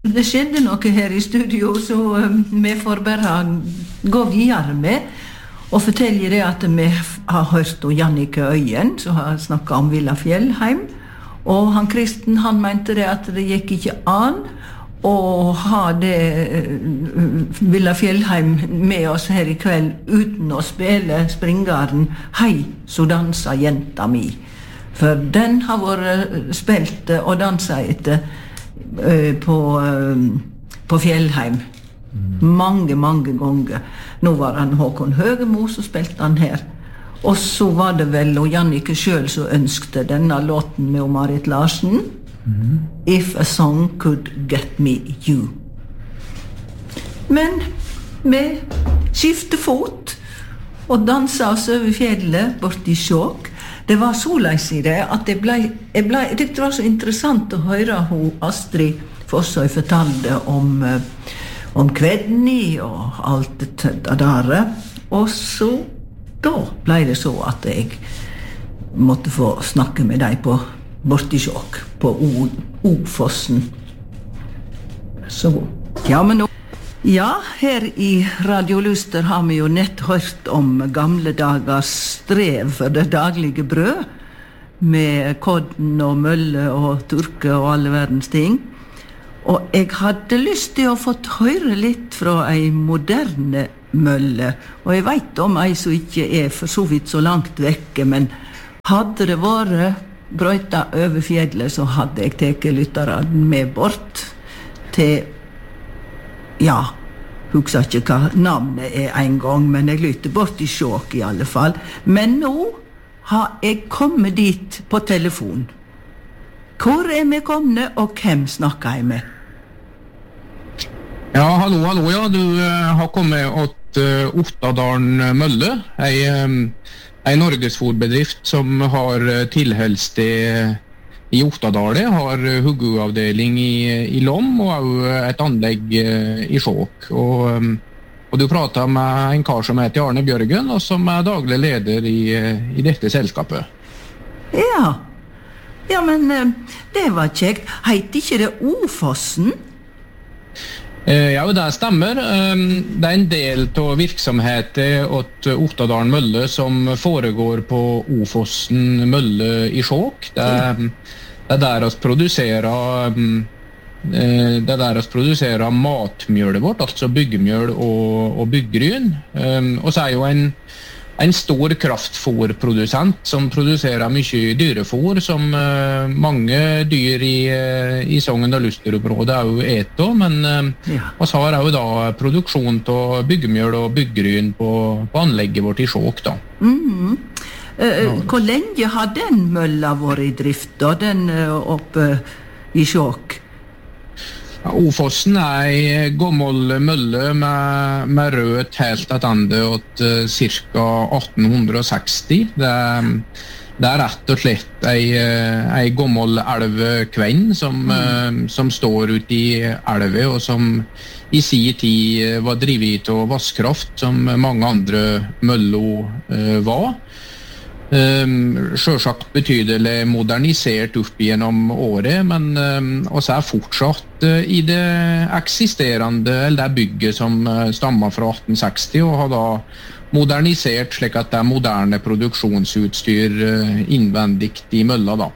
Det skjedde noe her i studio, så vi får bare gå videre med og fortelle det at vi har hørt om Jannicke Øyen, som har snakket om Villa Fjellheim. Og han Kristen, han mente det at det gikk ikke an å ha det Villa Fjellheim med oss her i kveld uten å spille springaren «Hei, så dansa jenta mi». For den har vært spilt og danset etter på Fjellheim mange ganger. Nå var han Håkon Høgemo, så spilte han her. Og så var det vel og Jannicke selv som ønskte denne låten med Marit Larsen. If a song could get me you. Men vi skiftet fot og danset oss over fjellet bort i Skjåk. Det var så leis i det at jeg det var så interessant å høre Astrid Fossøy fortalte om Kvedni og alt det der. Og så da ble det så at jeg måtte få snakke med deg bort i Skjåk, på Ofossen. Så ja, men nå ja, her i Radio Luster har vi jo nett hørt om gamle dagers strev for det daglige brød, med kodden og mølle og turke og alle verdens ting. Og jeg hadde lyst til å få høre litt fra ei moderne mølle, og jeg vet om ei som ikke for så vidt så langt vekke, men hadde det vært brøyta over fjellet, så hadde jeg teket lytterne med bort til ja, husker ikke hva navnet en gang, men jeg lytter bort i Skjåk i alle fall. Men nå har jeg kommet dit på telefon. Hvor vi kommet, og hvem snakker jeg med? Ja, hallo, ja. Du har kommet til Ottadalen Mølle, en norgesfòrbedrift som har tilholdssted i Ottadale, har hugguavdeling i Lom og et anlegg i Skjåk. Og du prater med en kar som heter Arne Bjørgen, og som daglig leder i dette selskapet. Ja, men det var kjekt. Heit ikke det Ofossen? Ja, det stemmer. Det en del av virksomheten åt Ottadalen Mølle som foregår på Ofossen Mølle i Skjåk. Det der oss produserer matmjølet vårt, altså byggemjøl og byggryn. Og så jo en stor kraftfòrprodusent som produserer mye dyrefòr som mange dyr i Sogn og Luster-området eter, men oss har jo da produksjon av byggemjøl og byggryn på anlegget vårt i Skjåk da. Hvor lenge har den mølla vært i drift da, den oppe i Skjåk? Ofossen en gammel mølle med rødt helt attende til ca. 1860. Det rett og slett en gammel elvkvenn som står ute i elve, og som i sin tid var drivet av vasskraft, som mange andre møller var. Selvsagt betydelig modernisert opp gjennom året, men også fortsatt i det eksisterende, eller det bygget som stammer fra 1860, og har da modernisert slik at det moderne produksjonsutstyr innvendigt i mølla da.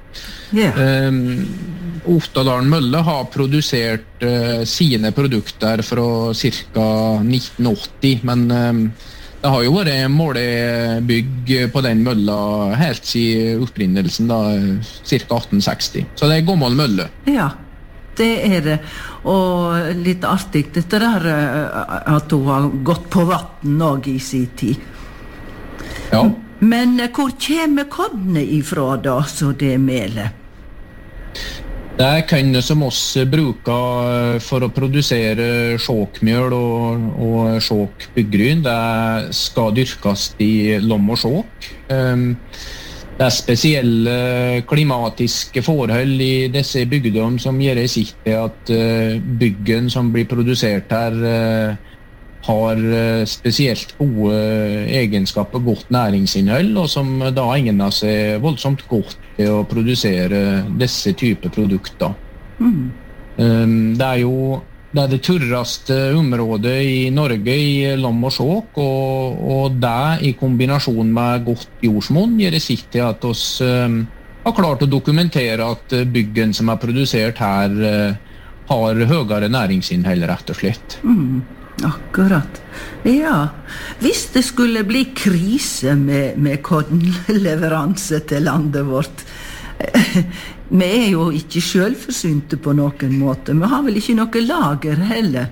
Ottadalen Mølle har produsert sine produkter fra ca. 1980, men det har jo vært målebygg på den mølla helt siden opprinnelsen da, ca. 1860. Så det gammel mølle. Ja, det det. Og litt artig dette der at hun har gått på vatten også i sin tid. Ja. Men hvor kommer kodene ifra da, så det melet? Det kønne som oss bruker for å produsere Skjåkmjøl og Skjåkbyggryn, det skal dyrkes i Lom og Skjåk. Det spesielle klimatiske forhold i disse bygdom som gjør sitt til at byggen som blir produsert her har spesielt gode egenskaper, godt næringsinnhold, og som da egner seg voldsomt godt til å produsere disse typer produkter. Det jo det det tørreste området i Norge i lom og sjåk, og det i kombinasjon med godt jordsmonn gjør det sitt til at oss har klart å dokumentere at byggen som produsert her har høyere næringsinnhold, rett og slett. Akkurat. Ja, hvis det skulle bli krise med kornleveranse til landet vårt, vi jo ikke selvforsynte på noen måte. Vi har vel ikke noe lager heller?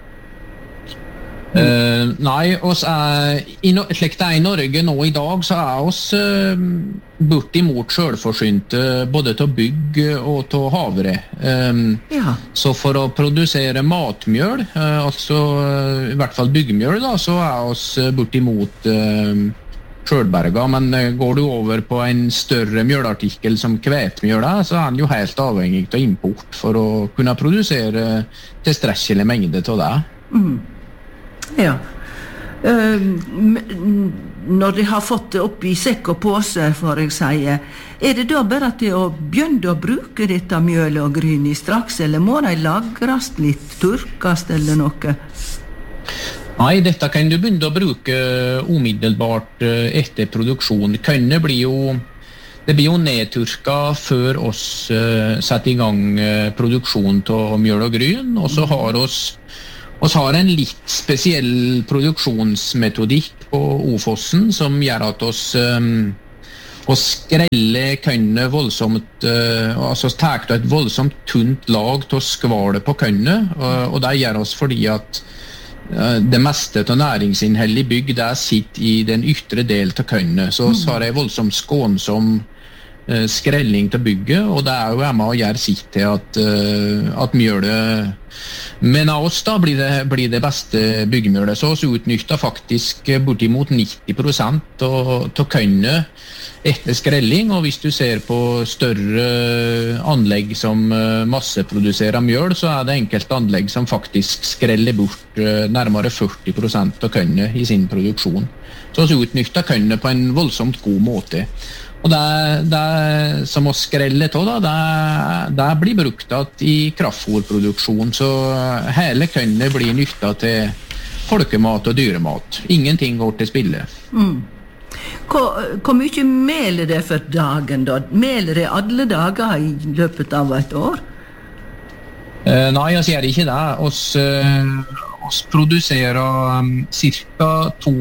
Nei, slik det i Norge nå i dag, så oss bortimot selvforsynte både til bygg og til havre. Så for å produsere matmjøl, altså i hvert fall byggmjøl, da, så oss bortimot sjølberga, men går du over på en større mjølartikkel som kvetmjøl, så den jo helt avhengig av import for å kunne produsere tilstrekkelig mengde av det. Ja. Når de har fått det opp i sekk og påse, for jeg sier, det da bare til å begynne å bruke dette mjølet og gryn i straks, eller må de lagres litt, turkast eller noe? Nei, dette kan du begynne å bruke umiddelbart etter produksjon. Det blir jo nedturka før oss setter i gang produksjon av mjøl og gryn, og så har oss har en litt spesiell produksjonsmetodikk på Ofossen som gjør at oss skreller kønne voldsomt, altså tar et voldsomt tunt lag til skvalet på kønne, og det gjør oss fordi at det meste av næringsinnhold i bygg sitter i den ytre del av kønne, så har jeg voldsomt skånsom skrelling til bygget, og det jo med å gjøre sitt til at mjølet, men av oss da blir det beste byggmjølet, så vi utnytter faktisk bortimot 90% av kønne etter skrelling, og hvis du ser på større anlegg som masseproduserer mjøl, så det enkelte anlegg som faktisk skreller bort nærmere 40% av kønne i sin produksjon. Så vi utnytter kønne på en voldsomt god måte. Og det som å skrelle til, det blir brukt i kraftfôrproduksjon, så hele kønne blir nyttet til folkemat og dyremat. Ingenting går til spille. Hvor mye meler det for dagen da? Meler det alle dager i løpet av et år? Nei, jeg sier ikke det. Oss produserer ca.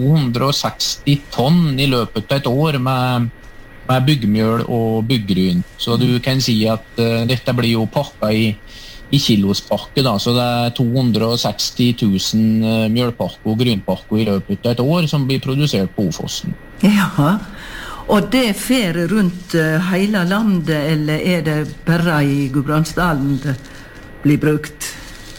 260 tonn i løpet av et år med byggmjøl og byggryn. Så du kan si at dette blir jo pakket i kilospakke, da, så det 260 000 mjølpakker og grynpakker i løpet av et år som blir produsert på Ofossen. Ja, og det fer rundt hele landet, eller det bare i Gudbrandsdalen det blir brukt?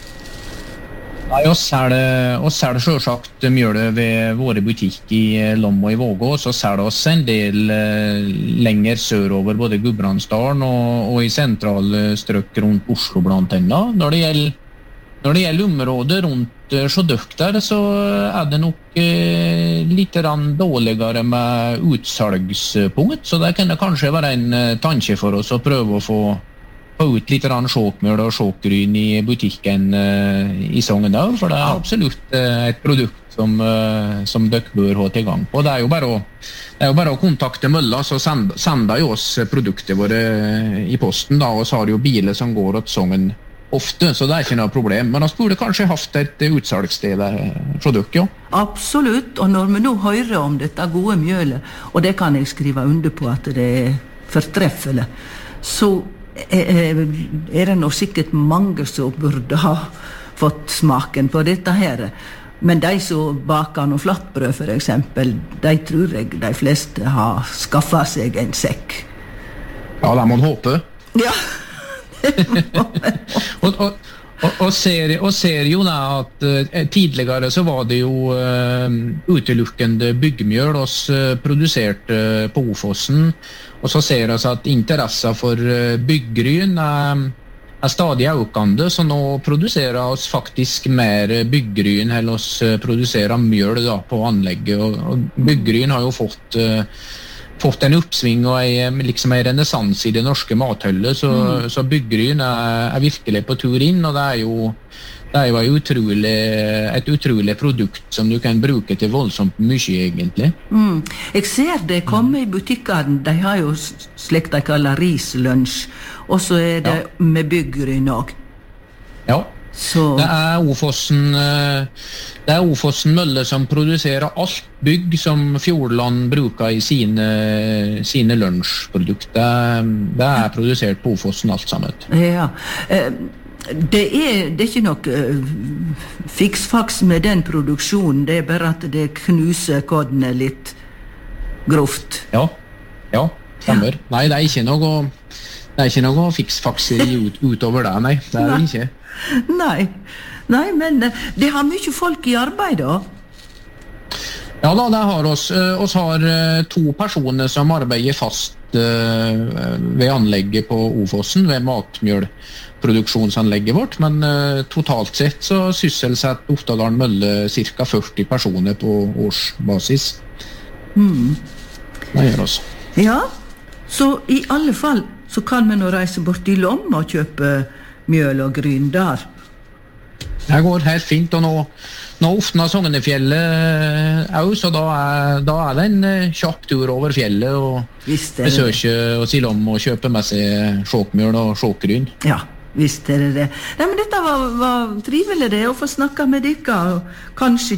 Nei, oss det selvsagt mjølet ved våre butikk i Lom og i Vågå, så det oss en del lenger sørover, både Gudbrandsdalen og i sentrale strøk rundt Oslo blant annet. Når det gjelder området rundt Sjødøk der, så det nok litt dårligere med utsalgspunkt, så det kan kanskje være en tanke for oss å prøve å få ut litt sjåkmjøl og sjåkgryn i butikken i Sogndal, for det absolutt et produkt som dere bør ha til gang på. Det jo bare å kontakte Mølla, så sender jo oss produktet våre i posten, da, og så har jo biler som går til Sogn ofte, så det ikke noe problem. Men vi burde kanskje haft et utsalgssted fra dere, ja? Absolutt, og når vi nå hører om dette gode mjølet, og det kan jeg skrive under på at det fortreffelig, så det nok sikkert mange som burde ha fått smaken på dette her. Men de som baker noe flatbrød for eksempel, de tror jeg de fleste har skaffet seg en sekk. Ja, det må man håpe. Ja, det må man håpe. Og ser jo da at tidligere så var det jo utelukkende byggmjøl oss produserte på Ofossen, og så ser vi at interessen for byggryn stadig økende, så nå produserer oss faktisk mer byggryn enn oss produserer mjøl da, på anlegget, og byggryn har jo fått fått en uppsving og liksom en renessanse i det norske mathøllet, så Byggryn virkelig på tur inn, og det jo et utrolig produkt som du kan bruke til voldsomt mye, egentlig. Jeg ser det komme i butikkene, de har jo slik de kaller rislunsj, og så det med Byggryn også. Ja. Så. Det Ofossen mølle som produserer alt bygg som Fjordland bruker i sine lunsjprodukter. Det produsert på Ofossen alt sammen. Ja, det ikke noe fiksfaks med den produksjonen, det bare at det knuser kodene litt grovt. Ja, stemmer. Ja. Nei, det ikke noe fiksfaks utover det, nei. Det det ikke. Nei, men det har mye folk i arbeid da? Ja da, det har oss. Oss har 2 personer som arbeider fast ved anlegget på Ofossen, ved matmjølproduksjonsanlegget vårt, men totalt sett så sysselsetter Oftedalen Mølle ca. 40 personer på årsbasis. Det gjør oss. Ja, så i alle fall så kan vi nå reise bort i Lomma og kjøpe mjøl og gryn der. Det går helt fint, og nå åpner Sognefjellet også, så da det en kjapp tur over fjellet og besøke oss i Lomma og kjøpe med seg sjåkmjøl og sjåkgryn. Ja, visst det. Nei, men dette var trivelig det, å få snakke med dere, og kanskje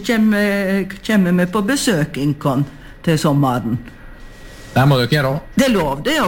kommer vi på besøk innkon til sommeren. Det må dere gjøre. Det lov det å